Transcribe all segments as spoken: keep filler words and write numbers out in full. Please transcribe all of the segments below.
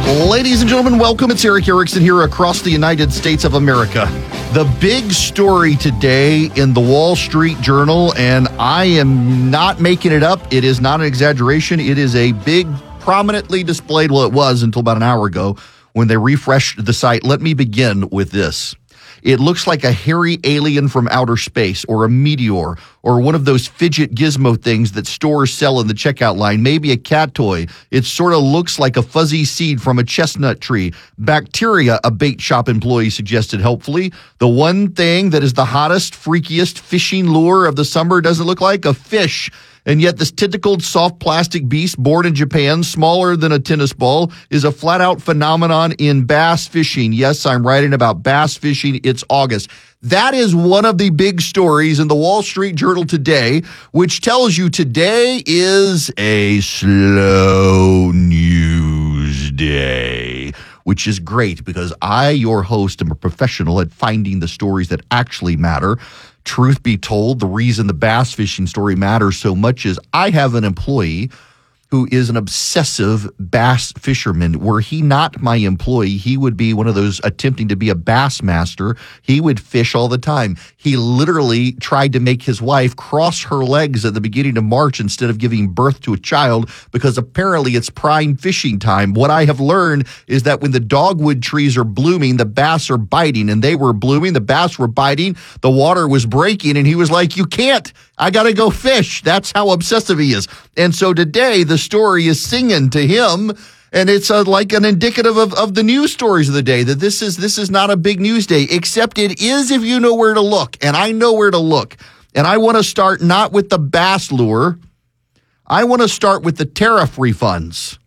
Ladies and gentlemen, welcome. It's Erick Erickson here across the United States of America. The big story today in the Wall Street Journal, and I am not making it up. It is not an exaggeration. It is a big, prominently displayed, well, it was until about an hour ago when they refreshed the site. Let me begin with this. It looks like a hairy alien from outer space, or a meteor, or one of those fidget gizmo things that stores sell in the checkout line, maybe a cat toy. It sort of looks like a fuzzy seed from a chestnut tree. Bacteria, a bait shop employee suggested helpfully. The one thing that is the hottest, freakiest fishing lure of the summer doesn't look like a fish. And yet this tentacled soft plastic beast born in Japan, smaller than a tennis ball, is a flat-out phenomenon in bass fishing. Yes, I'm writing about bass fishing. It's August. That is one of the big stories in the Wall Street Journal today, which tells you today is a slow news day, which is great because I, your host, am a professional at finding the stories that actually matter. Truth be told, the reason the bass fishing story matters so much is I have an employee who is an obsessive bass fisherman. Were he not my employee, he would be one of those attempting to be a bass master. He would fish all the time. He literally tried to make his wife cross her legs at the beginning of March instead of giving birth to a child because apparently it's prime fishing time. What I have learned is that when the dogwood trees are blooming, the bass are biting, and they were blooming, the bass were biting, the water was breaking, and he was like, you can't. I got to go fish. That's how obsessive he is. And so today, the story is singing to him, and it's uh, like an indicative of, of the news stories of the day, that this is this is not a big news day, except it is if you know where to look, and I know where to look. And I want to start not with the bass lure. I want to start with the tariff refunds.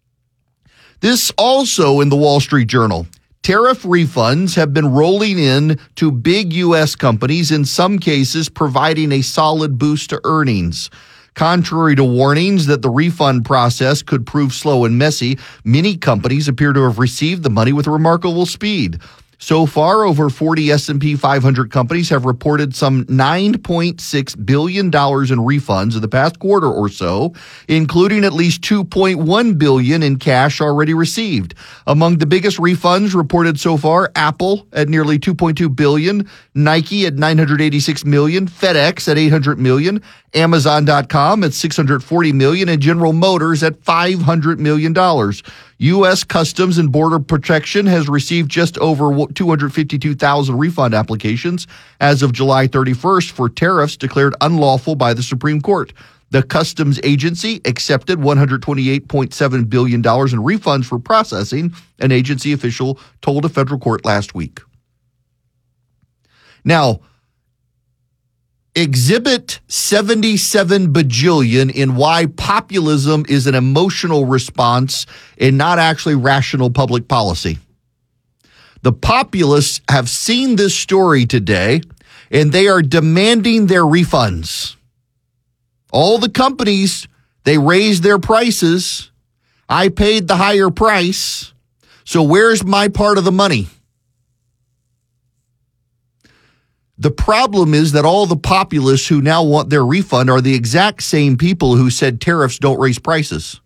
This also in the Wall Street Journal. Tariff refunds have been rolling in to big U S companies, in some cases providing a solid boost to earnings. Contrary to warnings that the refund process could prove slow and messy, many companies appear to have received the money with remarkable speed. So far, over forty S and P five hundred companies have reported some nine point six billion dollars in refunds in the past quarter or so, including at least two point one billion dollars in cash already received. Among the biggest refunds reported so far, Apple at nearly two point two billion dollars, Nike at nine hundred eighty-six million dollars, FedEx at eight hundred million dollars, Amazon dot com at six hundred forty million dollars, and General Motors at five hundred million dollars. U S Customs and Border Protection has received just over two hundred fifty-two thousand refund applications as of July thirty-first for tariffs declared unlawful by the Supreme Court. The Customs Agency accepted one hundred twenty-eight point seven billion dollars in refunds for processing, an agency official told a federal court last week. Now, Exhibit seventy-seven bajillion in why populism is an emotional response and not actually rational public policy. The populists have seen this story today, and they are demanding their refunds. All the companies, they raised their prices. I paid the higher price. So where's my part of the money? The problem is that all the populists who now want their refund are the exact same people who said tariffs don't raise prices.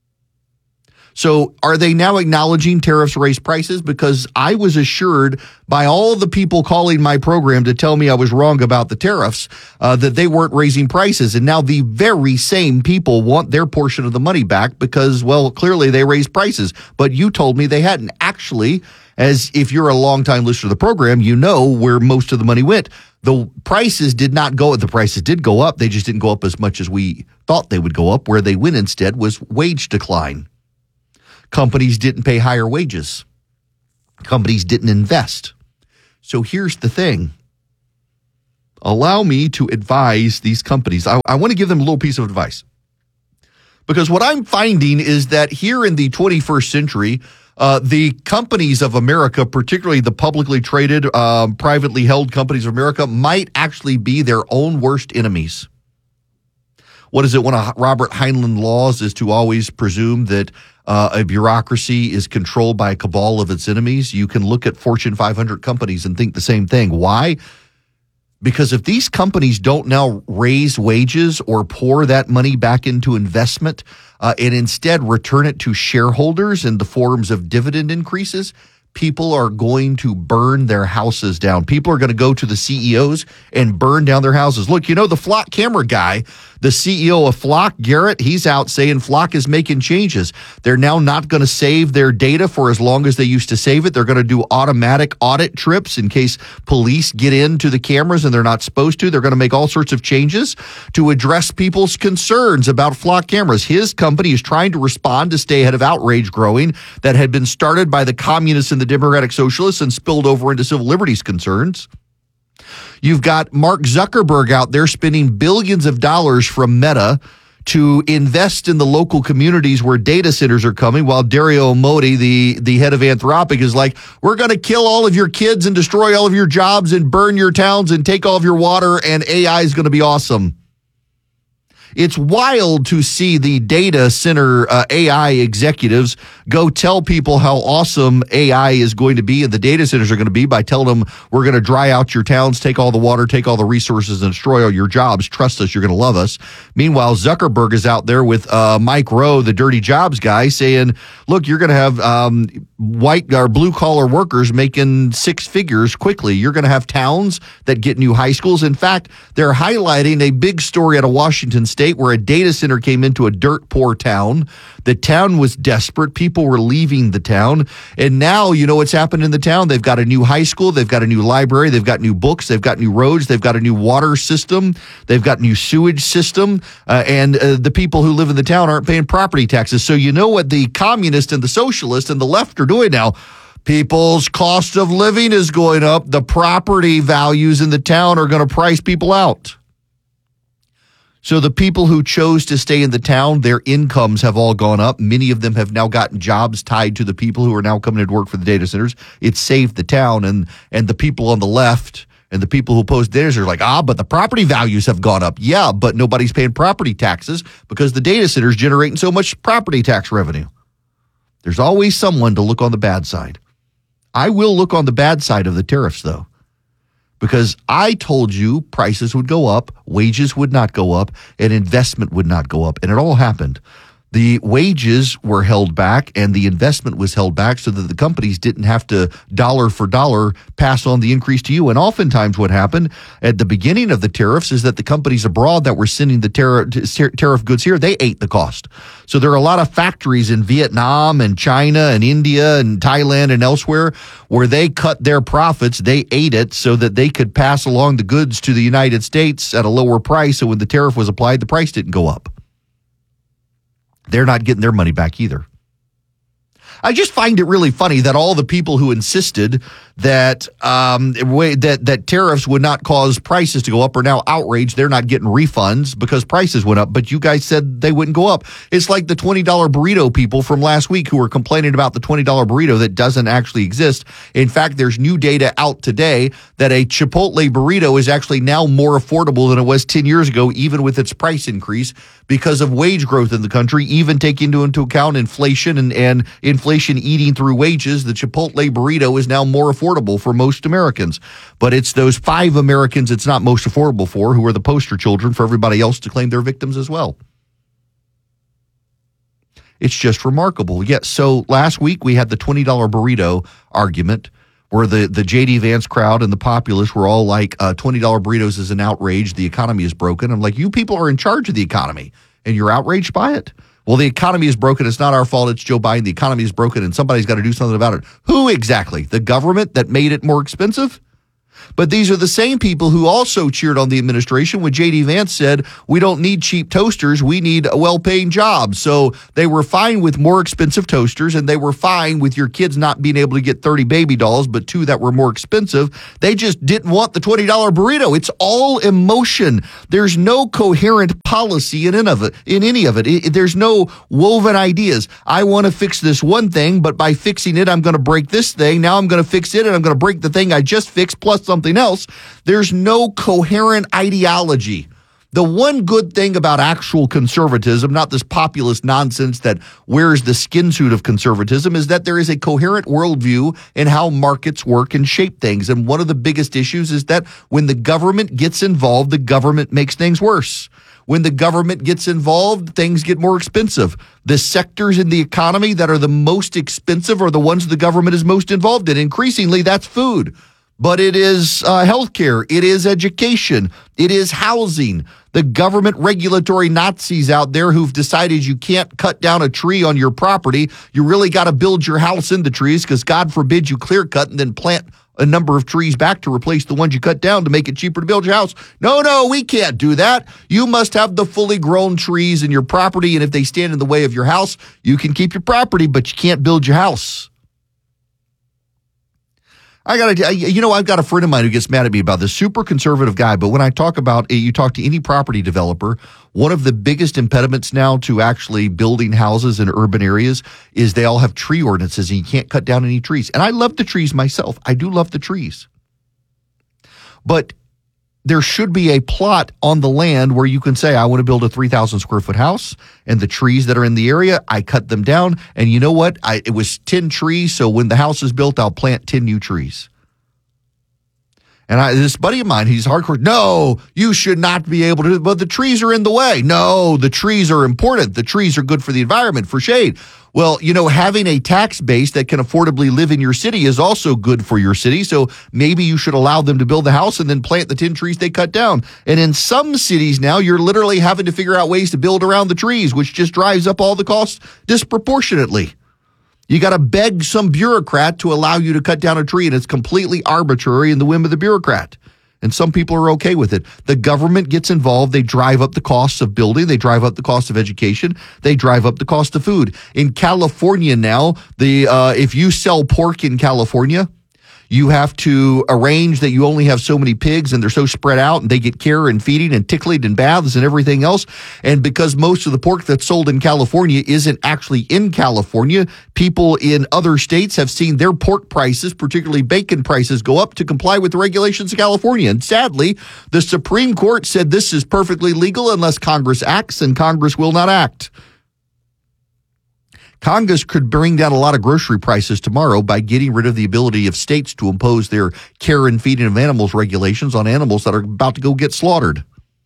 So are they now acknowledging tariffs raise prices? Because I was assured by all the people calling my program to tell me I was wrong about the tariffs, uh, that they weren't raising prices. And now the very same people want their portion of the money back because, well, clearly they raised prices. But you told me they hadn't. Actually, as if you're a longtime listener to the program, you know where most of the money went. The prices did not go up. The prices did go up. They just didn't go up as much as we thought they would go up. Where they went instead was wage decline. Companies didn't pay higher wages. Companies didn't invest. So here's the thing. Allow me to advise these companies. I, I want to give them a little piece of advice. Because what I'm finding is that here in the twenty-first century, uh, the companies of America, particularly the publicly traded, um, privately held companies of America, might actually be their own worst enemies. What is it? One of Robert Heinlein laws is to always presume that uh, a bureaucracy is controlled by a cabal of its enemies. You can look at Fortune five hundred companies and think the same thing. Why? Because if these companies don't now raise wages or pour that money back into investment, uh, and instead return it to shareholders in the forms of dividend increases, people are going to burn their houses down. People are going to go to the C E Os and burn down their houses. Look, you know, the Flock camera guy, the C E O of Flock, Garrett, he's out saying Flock is making changes. They're now not going to save their data for as long as they used to save it. They're going to do automatic audit trips in case police get into the cameras and they're not supposed to. They're going to make all sorts of changes to address people's concerns about Flock cameras. His company is trying to respond to stay ahead of outrage growing that had been started by the communists and the Democratic Socialists and spilled over into civil liberties concerns. You've got Mark Zuckerberg out there spending billions of dollars from Meta to invest in the local communities where data centers are coming, while Dario Modi, the, the head of Anthropic, is like, we're going to kill all of your kids and destroy all of your jobs and burn your towns and take all of your water, and A I is going to be awesome. It's wild to see the data center uh, A I executives go tell people how awesome A I is going to be and the data centers are going to be by telling them we're going to dry out your towns, take all the water, take all the resources, and destroy all your jobs. Trust us, you're going to love us. Meanwhile, Zuckerberg is out there with uh, Mike Rowe, the dirty jobs guy, saying, look, you're going to have um, white or blue collar workers making six figures quickly. You're going to have towns that get new high schools. In fact, they're highlighting a big story out of Washington State where a data center came into a dirt poor town. The town was desperate. People were leaving the town. And now, you know what's happened in the town? They've got a new high school. They've got a new library. They've got new books. They've got new roads. They've got a new water system. They've got new sewage system. Uh, and uh, the people who live in the town aren't paying property taxes. So you know what the communists and the socialists and the left are doing now? People's cost of living is going up. The property values in the town are going to price people out. So the people who chose to stay in the town, their incomes have all gone up. Many of them have now gotten jobs tied to the people who are now coming to work for the data centers. It saved the town, and and the people on the left and the people who oppose data centers are like, ah, but the property values have gone up. Yeah, but nobody's paying property taxes because the data centers generating so much property tax revenue. There's always someone to look on the bad side. I will look on the bad side of the tariffs, though. Because I told you prices would go up, wages would not go up, and investment would not go up. And it all happened. The wages were held back and the investment was held back so that the companies didn't have to dollar for dollar pass on the increase to you. And oftentimes what happened at the beginning of the tariffs is that the companies abroad that were sending the tariff, tariff goods here, they ate the cost. So there are a lot of factories in Vietnam and China and India and Thailand and elsewhere where they cut their profits, they ate it so that they could pass along the goods to the United States at a lower price. So when the tariff was applied, the price didn't go up. They're not getting their money back either. I just find it really funny that all the people who insisted that um, that that tariffs would not cause prices to go up are now outraged. They're not getting refunds because prices went up, but you guys said they wouldn't go up. It's like the twenty dollar burrito people from last week who were complaining about the twenty dollar burrito that doesn't actually exist. In fact, there's new data out today that a Chipotle burrito is actually now more affordable than it was ten years ago, even with its price increase because of wage growth in the country, even taking into account inflation and, and inflation eating through wages. The Chipotle burrito is now more affordable for most Americans. But it's those five Americans it's not most affordable for who are the poster children for everybody else to claim they're victims as well. It's just remarkable. Yes, so last week we had the twenty dollar burrito argument where the, the J D Vance crowd and the populace were all like, uh, twenty dollar burritos is an outrage. The economy is broken. I'm like, you people are in charge of the economy and you're outraged by it? Well, the economy is broken. It's not our fault. It's Joe Biden. The economy is broken and somebody's got to do something about it. Who exactly? The government that made it more expensive? But these are the same people who also cheered on the administration when J D Vance said, we don't need cheap toasters, we need a well-paying job. So they were fine with more expensive toasters, and they were fine with your kids not being able to get thirty baby dolls, but two that were more expensive. They just didn't want the twenty dollar burrito. It's all emotion. There's no coherent policy in any of it. In any of it. It, there's no woven ideas. I want to fix this one thing, but by fixing it, I'm going to break this thing. Now I'm going to fix it, and I'm going to break the thing I just fixed plus something else. There's no coherent ideology. The one good thing about actual conservatism, not this populist nonsense that wears the skin suit of conservatism, is that there is a coherent worldview in how markets work and shape things. And one of the biggest issues is that when the government gets involved, the government makes things worse. When the government gets involved, things get more expensive. The sectors in the economy that are the most expensive are the ones the government is most involved in. Increasingly, that's food. But it is uh, healthcare, it is education, it is housing. The government regulatory Nazis out there who've decided you can't cut down a tree on your property. You really got to build your house into trees because God forbid you clear cut and then plant a number of trees back to replace the ones you cut down to make it cheaper to build your house. No, no, we can't do that. You must have the fully grown trees in your property, and if they stand in the way of your house, you can keep your property, but you can't build your house. I got to, you know, I've got a friend of mine who gets mad at me about this, super conservative guy. But when I talk about, you talk to any property developer, one of the biggest impediments now to actually building houses in urban areas is they all have tree ordinances and you can't cut down any trees. And I love the trees myself. I do love the trees. But there should be a plot on the land where you can say, I want to build a three thousand square foot house, and the trees that are in the area, I cut them down. And you know what? I, it was ten trees, so when the house is built, I'll plant ten new trees. And I, this buddy of mine, he's hardcore. No, you should not be able to, but the trees are in the way. No, the trees are important. The trees are good for the environment, for shade. Well, you know, having a tax base that can affordably live in your city is also good for your city. So maybe you should allow them to build the house and then plant the ten trees they cut down. And in some cities now, you're literally having to figure out ways to build around the trees, which just drives up all the costs disproportionately. You got to beg some bureaucrat to allow you to cut down a tree, and it's completely arbitrary in the whim of the bureaucrat. And some people are okay with it. The government gets involved. They drive up the costs of building. They drive up the cost of education. They drive up the cost of food. In California now, the uh, if you sell pork in California, you have to arrange that you only have so many pigs and they're so spread out and they get care and feeding and tickling and baths and everything else. And because most of the pork that's sold in California isn't actually in California, people in other states have seen their pork prices, particularly bacon prices, go up to comply with the regulations of California. And sadly, the Supreme Court said this is perfectly legal unless Congress acts, and Congress will not act. Congress could bring down a lot of grocery prices tomorrow by getting rid of the ability of states to impose their care and feeding of animals regulations on animals that are about to go get slaughtered.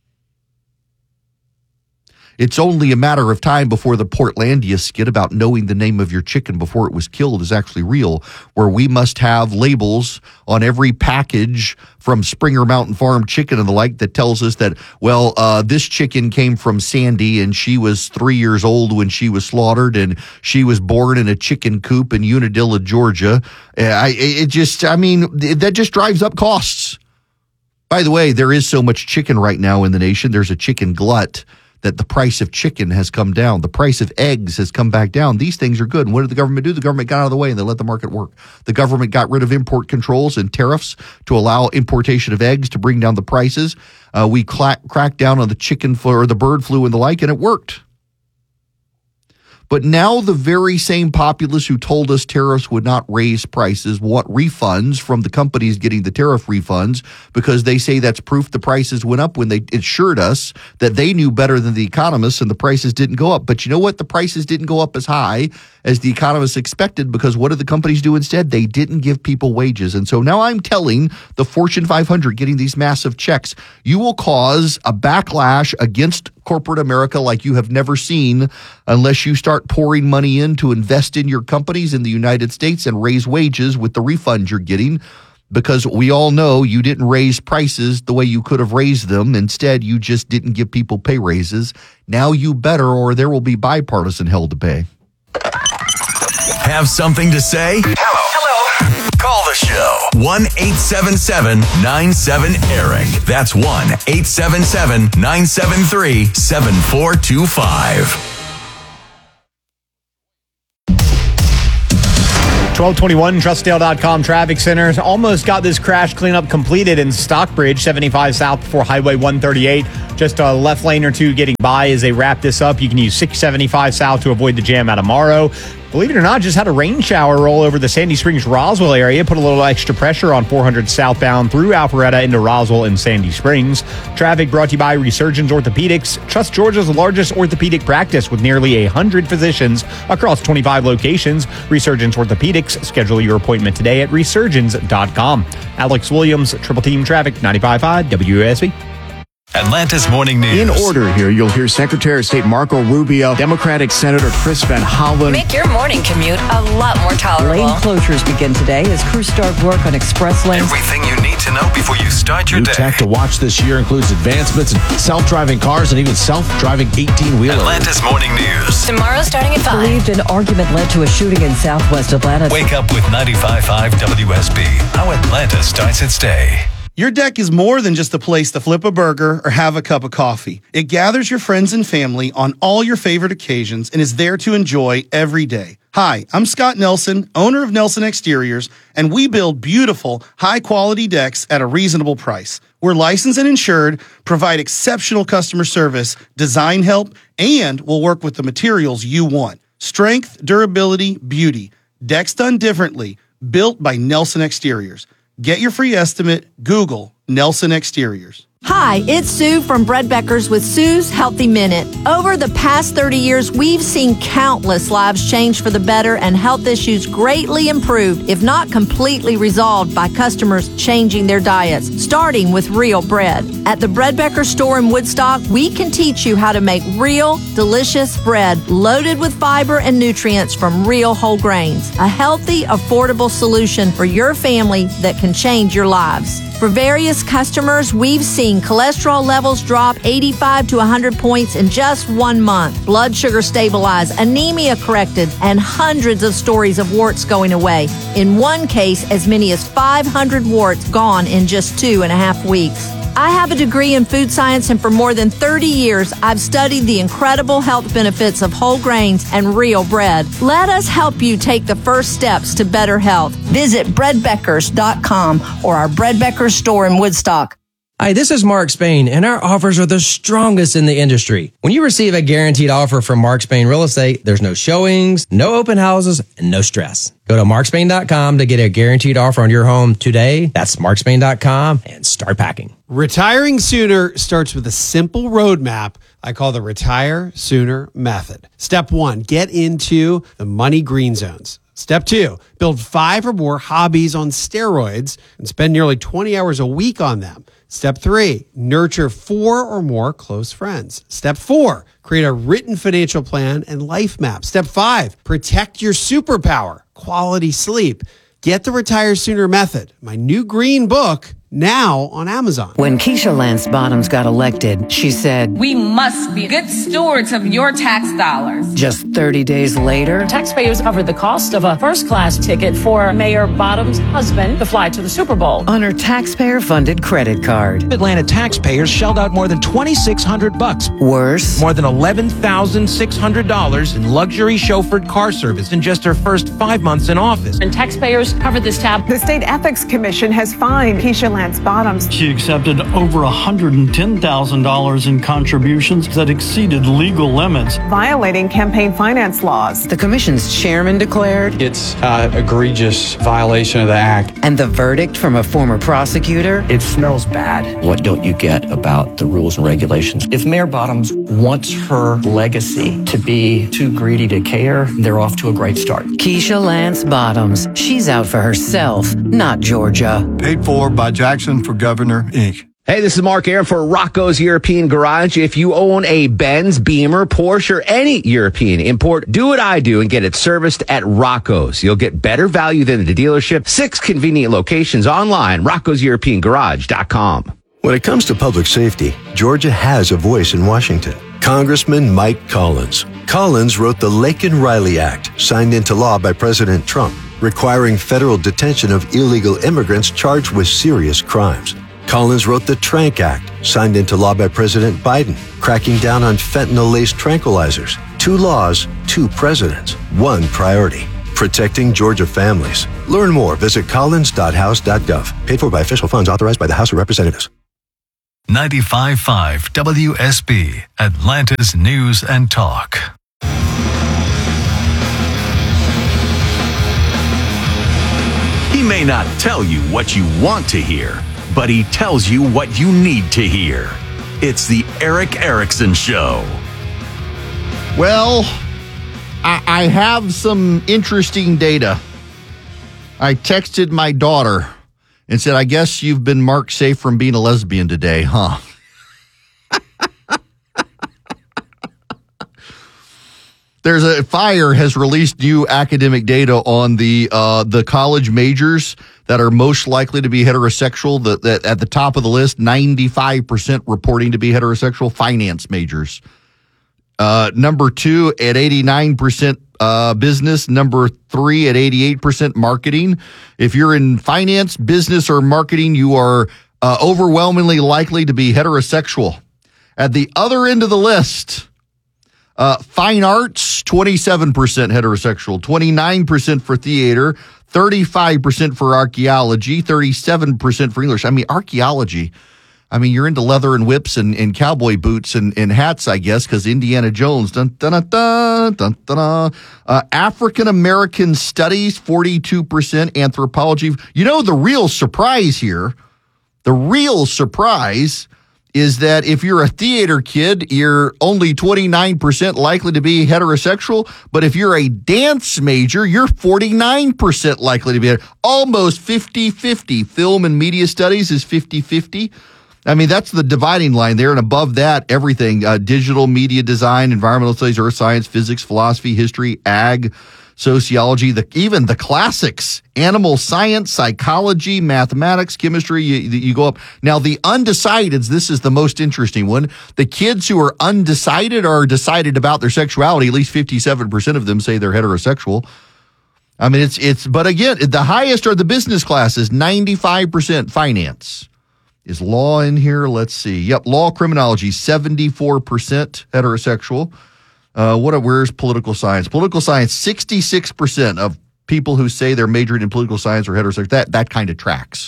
It's only a matter of time before the Portlandia skit about knowing the name of your chicken before it was killed is actually real, where we must have labels on every package from Springer Mountain Farm chicken and the like that tells us that, well, uh, this chicken came from Sandy and she was three years old when she was slaughtered and she was born in a chicken coop in Unadilla, Georgia. Uh, I, it just, I mean, that just drives up costs. By the way, there is so much chicken right now in the nation. There's a chicken glut that the price of chicken has come down. The price of eggs has come back down. These things are good. And what did the government do? The government got out of the way and they let the market work. The government got rid of import controls and tariffs to allow importation of eggs to bring down the prices. Uh, we cla- cracked down on the chicken flu or the bird flu and the like, and it worked. But now the very same populace who told us tariffs would not raise prices want refunds from the companies getting the tariff refunds because they say that's proof the prices went up when they assured us that they knew better than the economists and the prices didn't go up. But you know what? The prices didn't go up as high as the economists expected because what did the companies do instead? They didn't give people wages. And so now I'm telling the Fortune five hundred getting these massive checks, you will cause a backlash against corporate America like you have never seen unless you start pouring money in to invest in your companies in the United States and raise wages with the refunds you're getting, because we all know you didn't raise prices the way you could have raised them. Instead, you just didn't give people pay raises. Now you better, or there will be bipartisan hell to pay. Have something to say? Hello. Hello. Call the show. one eight seven seven nine seven Eric. That's one eight seven seven nine seven three seven four two five. twelve twenty-one, Trustdale dot com traffic center. Almost got this crash cleanup completed in Stockbridge, seventy-five south before Highway one thirty-eight. Just a left lane or two getting by as they wrap this up. You can use six seventy-five south to avoid the jam out of Morrow. Believe it or not, just had a rain shower roll over the Sandy Springs Roswell area. Put a little extra pressure on four hundred southbound through Alpharetta into Roswell and Sandy Springs. Traffic brought to you by Resurgence Orthopedics. Trust Georgia's largest orthopedic practice with nearly one hundred physicians across twenty-five locations. Resurgence Orthopedics. Schedule your appointment today at resurgence dot com. Alex Williams, Triple Team Traffic, ninety-five point five W S B. Atlanta's Morning News. In order here, you'll hear Secretary of State Marco Rubio, Democratic Senator Chris Van Hollen. Make your morning commute a lot more tolerable. Lane closures begin today as crews start work on express lanes. Everything you need to know before you start your New day. tech to watch this year includes advancements in self-driving cars and even self-driving eighteen-wheelers. Atlanta's Morning News. Tomorrow starting at five. Believed an argument led to a shooting in southwest Atlanta. Wake up with ninety-five point five W S B. How Atlanta starts its day. Your deck is more than just a place to flip a burger or have a cup of coffee. It gathers your friends and family on all your favorite occasions and is there to enjoy every day. Hi, I'm Scott Nelson, owner of Nelson Exteriors, and we build beautiful, high-quality decks at a reasonable price. We're licensed and insured, provide exceptional customer service, design help, and we'll work with the materials you want. Strength, durability, beauty. Decks done differently. Built by Nelson Exteriors. Get your free estimate. Google Nelson Exteriors. Hi, it's Sue from Bread Beckers with Sue's Healthy Minute. Over the past thirty years, we've seen countless lives change for the better and health issues greatly improved, if not completely resolved, by customers changing their diets, starting with real bread. At the Bread Beckers store in Woodstock, we can teach you how to make real, delicious bread loaded with fiber and nutrients from real whole grains. A healthy, affordable solution for your family that can change your lives. For various customers, we've seen cholesterol levels drop eighty-five to one hundred points in just one month, blood sugar stabilized, anemia corrected, and hundreds of stories of warts going away. In one case, as many as five hundred warts gone in just two and a half weeks. I have a degree in food science, and for more than thirty years, I've studied the incredible health benefits of whole grains and real bread. Let us help you take the first steps to better health. Visit bread beckers dot com or our Bread Beckers store in Woodstock. Hi, this is Mark Spain, and our offers are the strongest in the industry. When you receive a guaranteed offer from Mark Spain Real Estate, there's no showings, no open houses, and no stress. Go to mark spain dot com to get a guaranteed offer on your home today. That's mark spain dot com and start packing. Retiring sooner starts with a simple roadmap I call the Retire Sooner Method. Step one, get into the money green zones. Step two, build five or more hobbies on steroids and spend nearly twenty hours a week on them. Step three, nurture four or more close friends. Step four, create a written financial plan and life map. Step five, protect your superpower, quality sleep. Get the Retire Sooner Method, my new green book, now on Amazon. When Keisha Lance Bottoms got elected, she said, "We must be good stewards of your tax dollars." Just thirty days later, taxpayers covered the cost of a first-class ticket for Mayor Bottoms' husband to fly to the Super Bowl on her taxpayer-funded credit card. Atlanta taxpayers shelled out more than twenty-six hundred bucks. Worse, more than eleven thousand six hundred dollars in luxury chauffeured car service in just her first five months in office. And taxpayers covered this tab. The State Ethics Commission has fined Keisha Lance Bottoms. She accepted over one hundred ten thousand dollars in contributions that exceeded legal limits, violating campaign finance laws. The commission's chairman declared it's an egregious violation of the act. And the verdict from a former prosecutor? It smells bad. What don't you get about the rules and regulations? If Mayor Bottoms wants her legacy to be too greedy to care, they're off to a great start. Keisha Lance Bottoms. She's out for herself, not Georgia. Paid for by Jackson for Governor, Incorporated. Hey, this is Mark Aaron for Rocco's European Garage. If you own a Benz, Beamer, Porsche, or any European import, do what I do and get it serviced at Rocco's. You'll get better value than the dealership. Six convenient locations online, roccos european garage dot com. When it comes to public safety, Georgia has a voice in Washington. Congressman Mike Collins. Collins wrote the Laken-Riley Act, signed into law by President Trump, requiring federal detention of illegal immigrants charged with serious crimes. Collins wrote the Trank Act, signed into law by President Biden, cracking down on fentanyl-laced tranquilizers. Two laws, two presidents, one priority. Protecting Georgia families. Learn more. Visit collins dot house dot gov. Paid for by official funds authorized by the House of Representatives. ninety-five point five W S B, Atlanta's News and Talk. He may not tell you what you want to hear, but he tells you what you need to hear. It's the Erick Erickson Show. Well, I, I have some interesting data. I texted my daughter and said, I guess you've been marked safe from being a lesbian today, huh? There's a Fire has released new academic data on the uh, the college majors that are most likely to be heterosexual. That that at the top of the list, ninety-five percent reporting to be heterosexual. Finance majors. Uh, number two at eighty-nine percent uh, business. Number three at eighty-eight percent marketing. If you're in finance, business, or marketing, you are uh, overwhelmingly likely to be heterosexual. At the other end of the list, uh, fine arts, twenty-seven percent heterosexual, twenty-nine percent for theater, thirty-five percent for archaeology, thirty-seven percent for English. I mean, archaeology. I mean, you're into leather and whips and, and cowboy boots and, and hats, I guess, because Indiana Jones. Dun, dun, dun, dun, dun, dun, dun. Uh, African-American studies, forty-two percent. Anthropology. You know, the real surprise here, the real surprise is that if you're a theater kid, you're only twenty-nine percent likely to be heterosexual. But if you're a dance major, you're forty-nine percent likely to be almost fifty-fifty. Film and media studies is fifty-fifty. I mean, that's the dividing line there. And above that, everything, uh, digital media design, environmental studies, earth science, physics, philosophy, history, ag, sociology, the, even the classics, animal science, psychology, mathematics, chemistry, you, you go up. Now, the undecideds, this is the most interesting one. The kids who are undecided or decided about their sexuality, at least fifty-seven percent of them say they're heterosexual. I mean, it's, it's, but again, the highest are the business classes, ninety-five percent finance. Is law in here? Let's see. Yep, law, criminology, seventy-four percent heterosexual. Uh, what? Where's political science? Political science, sixty-six percent of people who say they're majoring in political science are heterosexual. That that kind of tracks.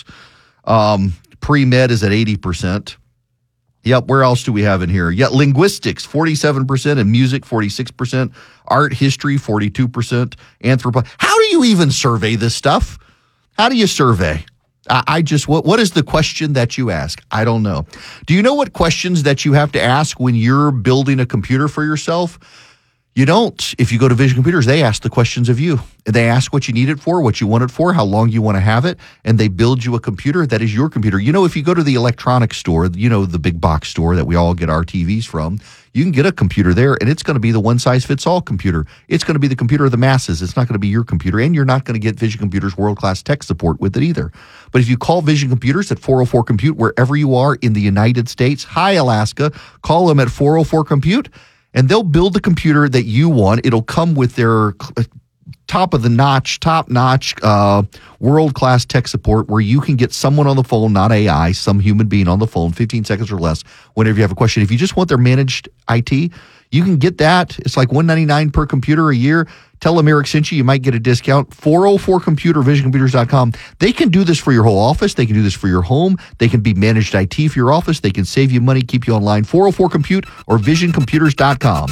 Um, pre-med is at eighty percent. Yep, where else do we have in here? Yeah, linguistics, forty-seven percent, and music, forty-six percent. Art, history, forty-two percent. Anthropology. How do you even survey this stuff? How do you survey? I just, what what is the question that you ask? I don't know. Do you know what questions that you have to ask when you're building a computer for yourself? You don't. If you go to Vision Computers, they ask the questions of you. They ask what you need it for, what you want it for, how long you want to have it, and they build you a computer that is your computer. You know, if you go to the electronics store, you know, the big box store that we all get our T Vs from, you can get a computer there, and it's going to be the one-size-fits-all computer. It's going to be the computer of the masses. It's not going to be your computer, and you're not going to get Vision Computers world-class tech support with it either. But if you call Vision Computers at four oh four compute, wherever you are in the United States, hi, Alaska, call them at four oh four compute, and they'll build the computer that you want. It'll come with their top-of-the-notch, top-notch, uh, world-class tech support where you can get someone on the phone, not A I, some human being on the phone, fifteen seconds or less, whenever you have a question. If you just want their managed I T, you can get that. It's like one hundred ninety-nine dollars per computer a year. Tell them Eric sent you. You might get a discount. four oh four computer, vision computers dot com. They can do this for your whole office. They can do this for your home. They can be managed I T for your office. They can save you money, keep you online. four oh four compute or vision computers dot com.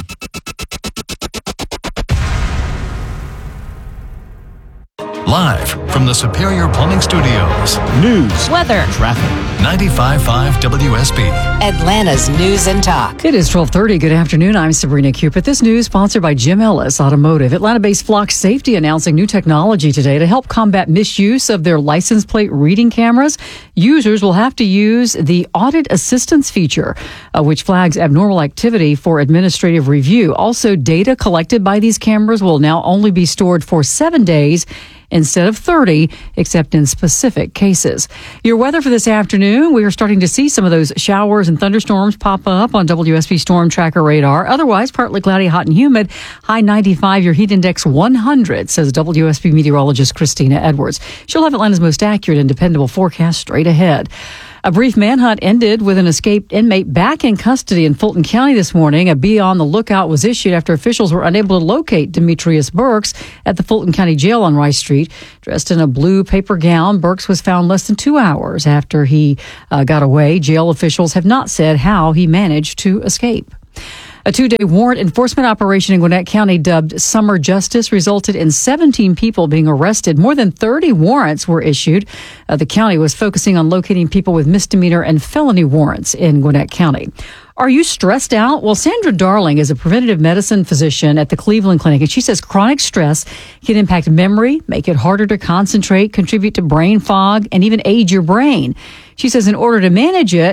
Live from the Superior Plumbing Studios. News, weather, traffic. ninety-five point five W S B. Atlanta's News and Talk. It is twelve thirty. Good afternoon. I'm Sabrina Cupid. This news sponsored by Jim Ellis Automotive. Atlanta-based Flock Safety announcing new technology today to help combat misuse of their license plate reading cameras. Users will have to use the Audit Assistance feature, uh, which flags abnormal activity for administrative review. Also, data collected by these cameras will now only be stored for seven days instead of thirty, except in specific cases. Your weather for this afternoon, we are starting to see some of those showers and thunderstorms pop up on W S B Storm Tracker radar. Otherwise, partly cloudy, hot and humid. High ninety-five, your heat index one hundred, says W S B meteorologist Christina Edwards. She'll have Atlanta's most accurate and dependable forecast straight ahead. A brief manhunt ended with an escaped inmate back in custody in Fulton County this morning. A be on the lookout was issued after officials were unable to locate Demetrius Burks at the Fulton County Jail on Rice Street. Dressed in a blue paper gown, Burks was found less than two hours after he uh, got away. Jail officials have not said how he managed to escape. A two-day warrant enforcement operation in Gwinnett County dubbed Summer Justice resulted in seventeen people being arrested. More than thirty warrants were issued. Uh, the county was focusing on locating people with misdemeanor and felony warrants in Gwinnett County. Are you stressed out? Well, Sandra Darling is a preventative medicine physician at the Cleveland Clinic, and she says chronic stress can impact memory, make it harder to concentrate, contribute to brain fog, and even age your brain. She says in order to manage it,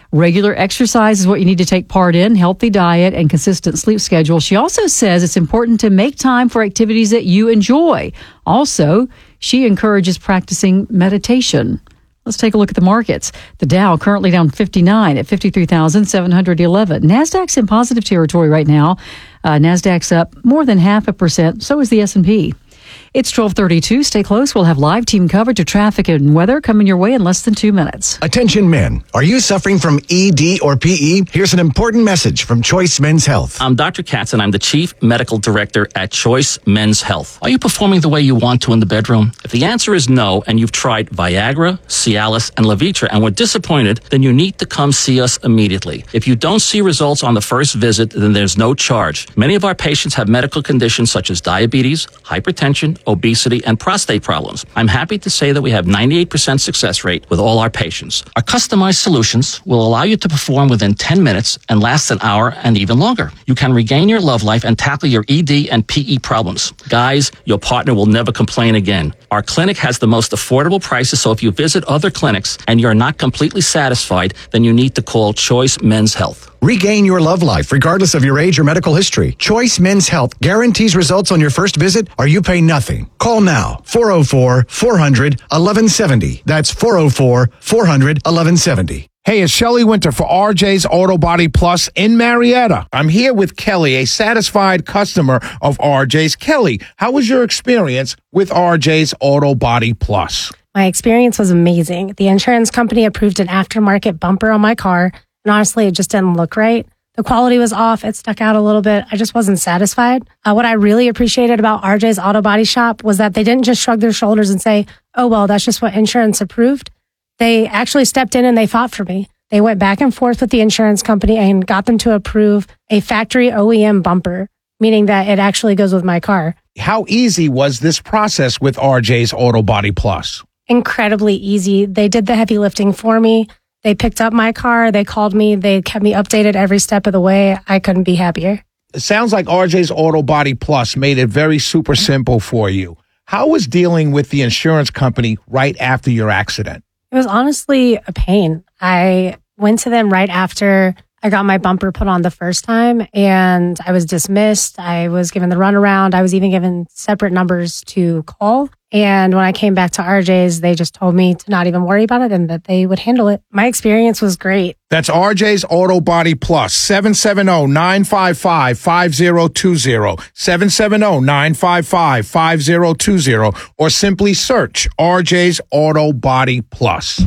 Regular exercise is what you need to take part in, healthy diet, and consistent sleep schedule. She also says it's important to make time for activities that you enjoy. Also, she encourages practicing meditation. Let's take a look at the markets. The Dow currently down fifty-nine at fifty-three thousand seven hundred eleven. NASDAQ's in positive territory right now. Uh, NASDAQ's up more than half a percent. So is the S and P. It's twelve thirty-two. Stay close. We'll have live team coverage of traffic and weather coming your way in less than two minutes. Attention men. Are you suffering from E D or P E? Here's an important message from Choice Men's Health. I'm Doctor Katz, and I'm the Chief Medical Director at Choice Men's Health. Are you performing the way you want to in the bedroom? If the answer is no, and you've tried Viagra, Cialis, and Levitra and were disappointed, then you need to come see us immediately. If you don't see results on the first visit, then there's no charge. Many of our patients have medical conditions such as diabetes, hypertension, obesity, and prostate problems. I'm happy to say that we have ninety-eight percent success rate with all our patients. Our customized solutions will allow you to perform within ten minutes and last an hour and even longer. You can regain your love life and tackle your E D and P E problems. Guys, your partner will never complain again. Our clinic has the most affordable prices, so if you visit other clinics and you're not completely satisfied, then you need to call Choice Men's Health. Regain your love life regardless of your age or medical history. Choice Men's Health guarantees results on your first visit or you pay nothing. Call now. four oh four, four hundred, eleven seventy. That's four oh four, four hundred, eleven seventy. Hey, it's Shelley Winter for R J's Auto Body Plus in Marietta. I'm here with Kelly, a satisfied customer of R J's. Kelly, how was your experience with R J's Auto Body Plus? My experience was amazing. The insurance company approved an aftermarket bumper on my car, and honestly, it just didn't look right. The quality was off. It stuck out a little bit. I just wasn't satisfied. Uh, what I really appreciated about R J's Auto Body Shop was that they didn't just shrug their shoulders and say, oh, well, that's just what insurance approved. They actually stepped in and they fought for me. They went back and forth with the insurance company and got them to approve a factory O E M bumper, meaning that it actually goes with my car. How easy was this process with R J's Auto Body Plus? Incredibly easy. They did the heavy lifting for me. They picked up my car. They called me. They kept me updated every step of the way. I couldn't be happier. It sounds like R J's Auto Body Plus made it very super simple for you. How was dealing with the insurance company right after your accident? It was honestly a pain. I went to them right after I got my bumper put on the first time, and I was dismissed. I was given the runaround. I was even given separate numbers to call. And when I came back to R J's, they just told me to not even worry about it and that they would handle it. My experience was great. That's R J's Auto Body Plus, seven seven zero, nine five five, five zero two zero, seven seven zero, nine five five, five zero two zero, or simply search R J's Auto Body Plus.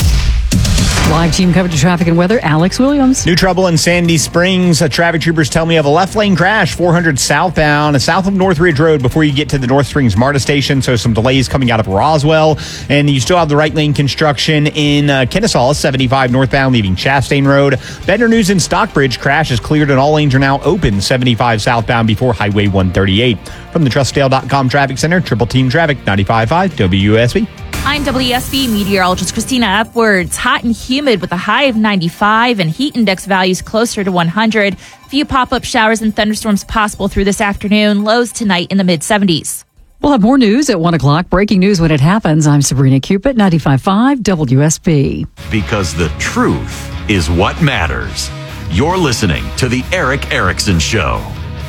Live team coverage of traffic and weather, Alex Williams. New trouble in Sandy Springs. Uh, traffic troopers tell me of a left lane crash, four hundred southbound, south of Northridge Road before you get to the North Springs MARTA station. So some delays coming out of Roswell. And you still have the right lane construction in uh, Kennesaw, seventy-five northbound leaving Chastain Road. Better news in Stockbridge. Crash is cleared and all lanes are now open, seventy-five southbound before Highway one thirty-eight. From the Trust Scale dot com Traffic Center, Triple Team Traffic, ninety-five point five W S B. I'm W S B meteorologist Christina Upwards. Hot and humid with a high of ninety-five and heat index values closer to one hundred. Few pop-up showers and thunderstorms possible through this afternoon. Lows tonight in the mid-seventies. We'll have more news at one o'clock. Breaking news when it happens. I'm Sabrina Cupid, ninety-five point five W S B. Because the truth is what matters. You're listening to The Erick Erickson Show.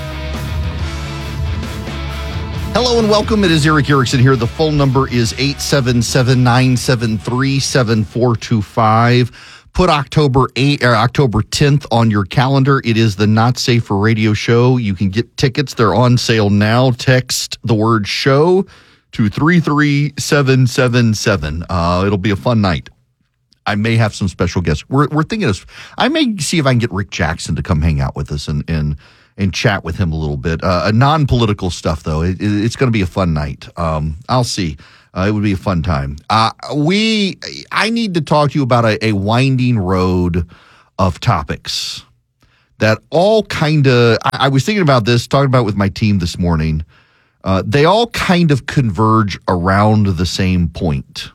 Hello and welcome. It is Erick Erickson here. The phone number is eight seven seven, nine seven three, seven four two five. Put October eighth or October tenth on your calendar. It is the Not Safe for Radio show. You can get tickets. They're on sale now. Text the word show to three three seven seven seven. Uh, it'll be a fun night. I may have some special guests. We're we're thinking of, I may see if I can get Rick Jackson to come hang out with us and and and chat with him a little bit. Uh, non-political stuff, though. It, it, it's going to be a fun night. Um, I'll see. Uh, it would be a fun time. Uh, we, I need to talk to you about a, a winding road of topics that all kind of, I, I was thinking about this, talking about it with my team this morning. Uh, they all kind of converge around the same point.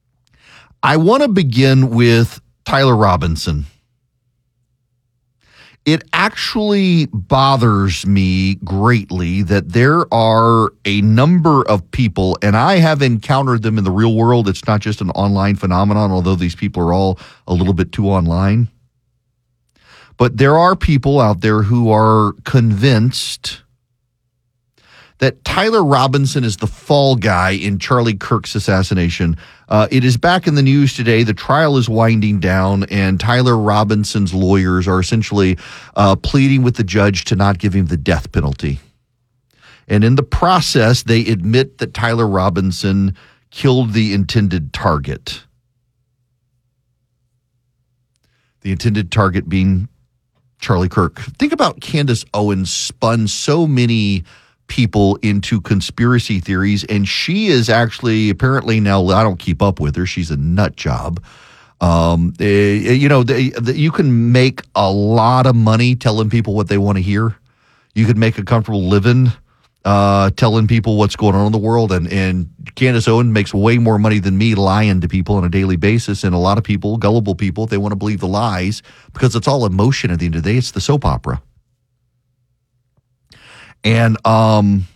I want to begin with Tyler Robinson. It actually bothers me greatly that there are a number of people, and I have encountered them in the real world. It's not just an online phenomenon, although these people are all a little bit too online. But there are people out there who are convinced that Tyler Robinson is the fall guy in Charlie Kirk's assassination. Uh, it is back in the news today. The trial is winding down, and Tyler Robinson's lawyers are essentially uh, pleading with the judge to not give him the death penalty. And in the process, they admit that Tyler Robinson killed the intended target. The intended target being Charlie Kirk. Think about Candace Owens spun so many people into conspiracy theories, and she is actually apparently now, I don't keep up with her, she's a nut job. Um, eh, you know, they, they, you can make a lot of money telling people what they want to hear. You could make a comfortable living uh, telling people what's going on in the world, and, and Candace Owens makes way more money than me lying to people on a daily basis, and a lot of people, gullible people, they want to believe the lies because it's all emotion at the end of the day. It's the soap opera. And um,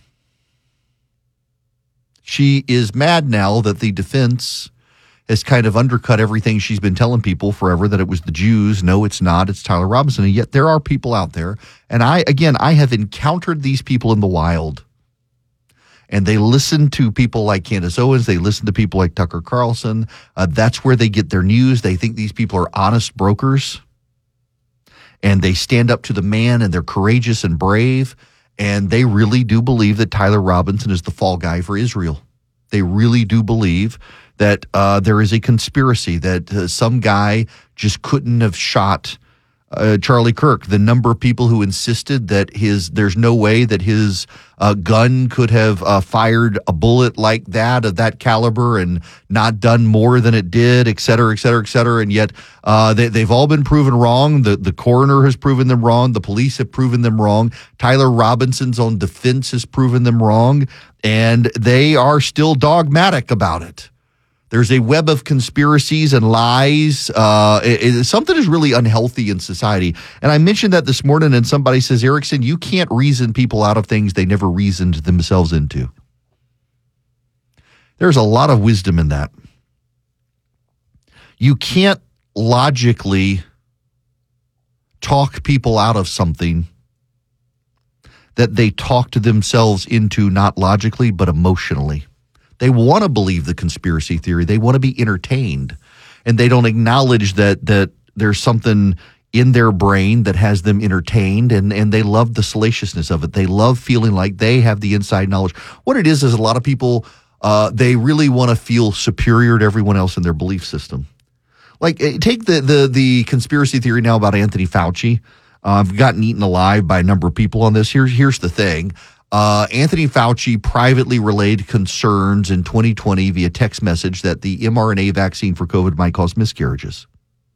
she is mad now that the defense has kind of undercut everything she's been telling people forever, that it was the Jews. No, it's not. It's Tyler Robinson. And yet there are people out there. And I, again, I have encountered these people in the wild. And they listen to people like Candace Owens. They listen to people like Tucker Carlson. Uh, that's where they get their news. They think these people are honest brokers. And they stand up to the man, and they're courageous and brave. And they really do believe that Tyler Robinson is the fall guy for Israel. They really do believe that uh, there is a conspiracy, that uh, some guy just couldn't have shot uh, Charlie Kirk. The number of people who insisted that his there's no way that his uh, gun could have uh, fired a bullet like that, of that caliber, and not done more than it did, et cetera, et cetera, et cetera. And yet uh, they, they've all been proven wrong. The, the coroner has proven them wrong. The police have proven them wrong. Tyler Robinson's own defense has proven them wrong. And they are still dogmatic about it. There's a web of conspiracies and lies. Uh, it, it, something is really unhealthy in society. And I mentioned that this morning, and somebody says, Erickson, you can't reason people out of things they never reasoned themselves into. There's a lot of wisdom in that. You can't logically talk people out of something that they talked themselves into, not logically, but emotionally. They want to believe the conspiracy theory. They want to be entertained, and they don't acknowledge that that there's something in their brain that has them entertained, and, and they love the salaciousness of it. They love feeling like they have the inside knowledge. What it is is a lot of people, uh, they really want to feel superior to everyone else in their belief system. Like, take the the the conspiracy theory now about Anthony Fauci. Uh, I've gotten eaten alive by a number of people on this. Here's here's the thing. Uh, Anthony Fauci privately relayed concerns in twenty twenty via text message that the mRNA vaccine for COVID might cause miscarriages.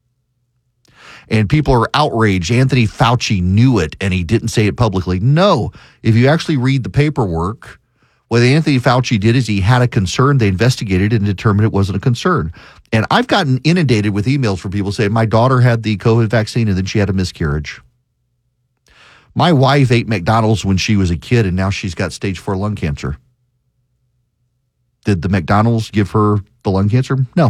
And people are outraged. Anthony Fauci knew it, and he didn't say it publicly. No. If you actually read the paperwork, what Anthony Fauci did is he had a concern. They investigated it and determined it wasn't a concern. And I've gotten inundated with emails from people saying, my daughter had the COVID vaccine and then she had a miscarriage. My wife ate McDonald's when she was a kid, and now she's got stage four lung cancer. Did the McDonald's give her the lung cancer? No.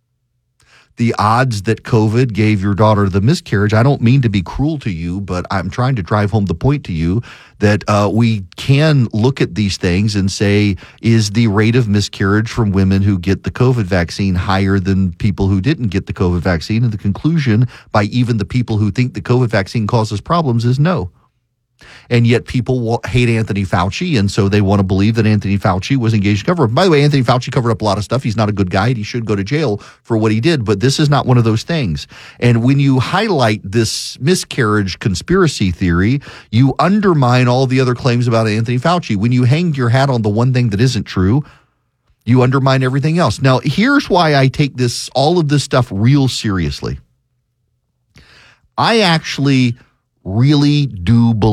The odds that COVID gave your daughter the miscarriage, I don't mean to be cruel to you, but I'm trying to drive home the point to you that uh, we can look at these things and say, is the rate of miscarriage from women who get the COVID vaccine higher than people who didn't get the COVID vaccine? And the conclusion by even the people who think the COVID vaccine causes problems is no. And yet people hate Anthony Fauci, and so they want to believe that Anthony Fauci was engaged in cover-up. By the way, Anthony Fauci covered up a lot of stuff. He's not a good guy. He should go to jail for what he did, but this is not one of those things. And when you highlight this miscarriage conspiracy theory, you undermine all the other claims about Anthony Fauci. When you hang your hat on the one thing that isn't true, you undermine everything else. Now, here's why I take this all of this stuff real seriously. I actually really do believe